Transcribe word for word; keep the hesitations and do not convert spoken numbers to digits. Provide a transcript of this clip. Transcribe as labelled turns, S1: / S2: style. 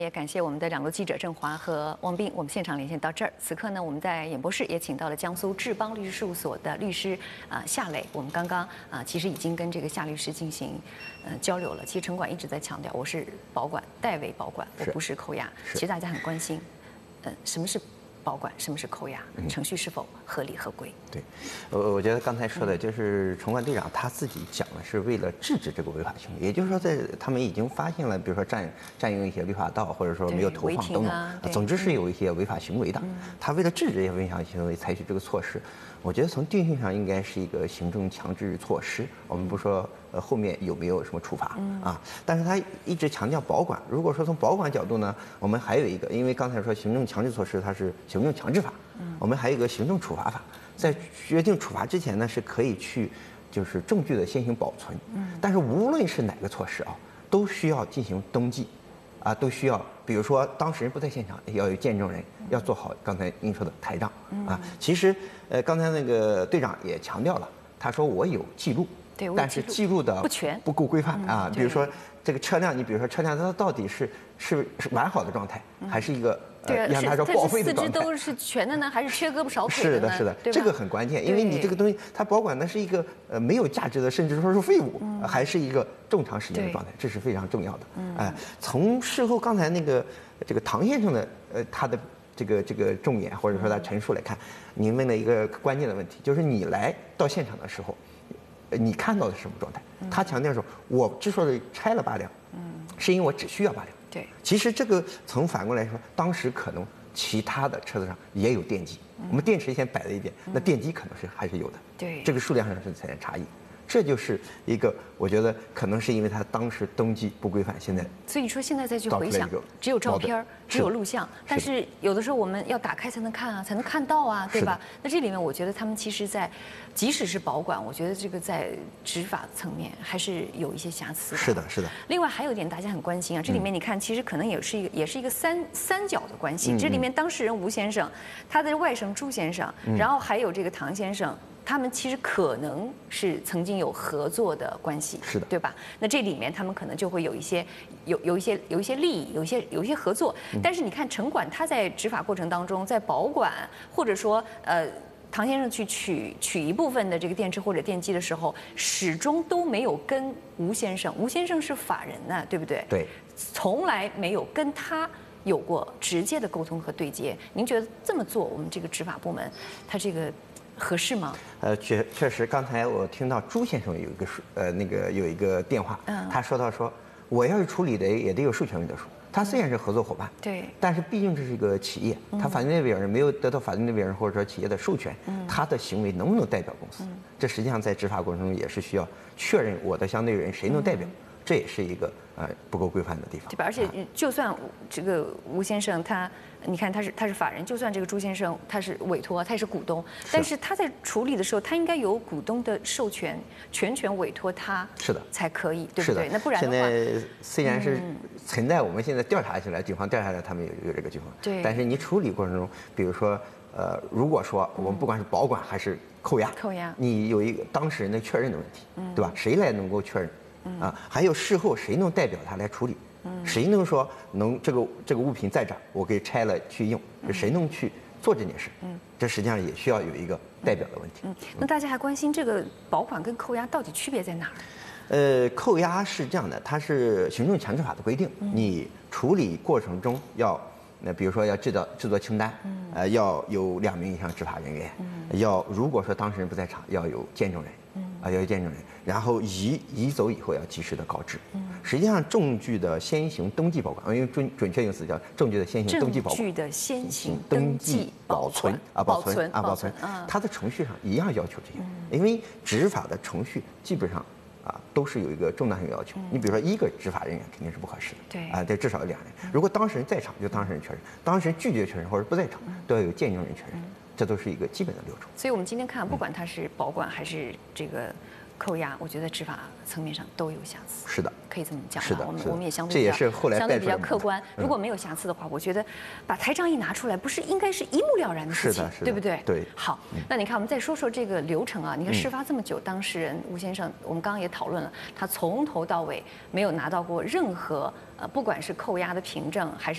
S1: 也感谢我们的两路记者郑华和王斌，我们现场连线到这儿。此刻呢，我们在演播室也请到了江苏志邦律师事务所的律师啊、呃、夏磊。我们刚刚啊、呃、其实已经跟这个夏律师进行呃交流了。其实城管一直在强调，我是保管，代为保管，我不是扣押。其实大家很关心，呃，什么是保管，什么是扣押，程序是否合理合规？
S2: 对，我我觉得刚才说的就是城管队长他自己讲的是为了制止这个违法行为，也就是说在他们已经发现了，比如说占占用一些绿化道，或者说没有投放等等，总之是有一些违法行为的。他为了制止这些违法行为，采取这个措施，我觉得从定性上应该是一个行政强制措施。我们不说呃后面有没有什么处罚啊，但是他一直强调保管。如果说从保管角度呢，我们还有一个，因为刚才说行政强制措施它是行政强制法，我们还有一个行政处罚法。在决定处罚之前呢，是可以去就是证据的先行保存。但是无论是哪个措施啊，都需要进行登记，啊，都需要，比如说当事人不在现场，要有见证人，要做好刚才您说的台账啊。其实，呃，刚才那个队长也强调了，他说我有记录，但是记录的
S1: 不全，
S2: 不够规范啊。比如说这个车辆，你比如说车辆它到底是是是完好的状态，还是一个
S1: 对啊，
S2: 让他说报废的状态，
S1: 四肢都是全的呢，还是缺胳膊少腿
S2: 的呢？是的，是的，这个很关键，因为你这个东西它保管的是一个呃没有价值的，甚至说是废物，还是一个正常使用的状态，这是非常重要的。哎，从事后刚才那个这个唐先生的呃他的这个这个重点或者说他陈述来看，您问了一个关键的问题，就是你来到现场的时候，你看到的是什么状态？他强调说，我之所以拆了八辆，是因为我只需要八辆。
S1: 对，
S2: 其实这个从反过来说，当时可能其他的车子上也有电机，我们电池先摆在一边，那电机可能是还是有的。
S1: 对，
S2: 这个数量上是存在差异。这就是一个，我觉得可能是因为他当时登记不规范，现在
S1: 所以说现在再去回想，只有照片，只有录像，但是有的时候我们要打开才能看啊，才能看到啊，对吧？那这里面我觉得他们其实在，即使是保管，我觉得这个在执法层面还是有一些瑕疵的。
S2: 是的，是的。
S1: 另外还有一点大家很关心啊，这里面你看，其实可能也是一个也是一个三三角的关系。这里面当事人吴先生，他的外甥朱先生，然后还有这个唐先生。他们其实可能是曾经有合作的关系，
S2: 是的，
S1: 对吧？那这里面他们可能就会有一些有有一些有一些利益，有一些有一些合作。但是你看城管他在执法过程当中，在保管或者说呃唐先生去取取一部分的这个电池或者电机的时候，始终都没有跟吴先生，吴先生是法人呐、啊，对不对？
S2: 对，
S1: 从来没有跟他有过直接的沟通和对接。您觉得这么做，我们这个执法部门他这个？合适吗？
S2: 呃，确确实，刚才我听到朱先生有一个呃那个有一个电话，嗯，他说到说，我要是处理的也得有授权委的书。他虽然是合作伙伴，
S1: 对，
S2: 但是毕竟这是一个企业，他法定代表人没有得到法定代表人或者说企业的授权，他的行为能不能代表公司？这实际上在执法过程中也是需要确认我的相对人谁能代表。这也是一个呃不够规范的地方，
S1: 对吧？而且就算这个吴先生他，你看他是他是法人，就算这个朱先生他是委托，他也是股东，但是他在处理的时候，他应该有股东的授权，全权委托他，
S2: 是的，
S1: 才可以，对不对？那不然
S2: 的话，现在虽然是存在，我们现在调查起来，警方调查起来，他们有有这个情况，
S1: 对。
S2: 但是你处理过程中，比如说呃，如果说我们不管是保管还是扣押，
S1: 扣押，
S2: 你有一个当事人的确认的问题，对吧？谁来能够确认？啊，还有事后谁能代表他来处理？谁能说能这个这个物品在这儿，我给拆了去用？谁能去做这件事？嗯，这实际上也需要有一个代表的问题。
S1: 嗯，那大家还关心这个保管跟扣押到底区别在哪儿？
S2: 呃，扣押是这样的，它是行政强制法的规定，你处理过程中要，那比如说要制造制作清单，呃，要有两名以上执法人员，要如果说当事人不在场，要有见证人。啊，要有见证人，然后移移走以后要及时的告知。嗯，实际上证据的先行登记保管，因为准准确用词叫证据的先行登记保管。
S1: 证据的先行登记保存
S2: 啊，保存啊，保存。它的程序上一样要求这些，因为执法的程序基本上啊都是有一个重大性要求。你比如说一个执法人员肯定是不合适的，
S1: 对
S2: 啊，得至少有两人。如果当事人在场，就当事人确认；当事人拒绝确认或者不在场，都要有见证人确认。这都是一个基本的流程。
S1: 所以我们今天看，不管它是保管还是这个扣押，我觉得执法层面上都有瑕疵。
S2: 是的，
S1: 可以这么讲。
S2: 是的，
S1: 我们我们也相对
S2: 这也是后来
S1: 相对比较客观。如果没有瑕疵的话，我觉得把台账一拿出来，不是应该是一目了然的事情，对不对？
S2: 对。
S1: 好，那你看，我们再说说这个流程啊。你看事发这么久，当事人吴先生，我们刚刚也讨论了，他从头到尾没有拿到过任何呃，不管是扣押的凭证还是。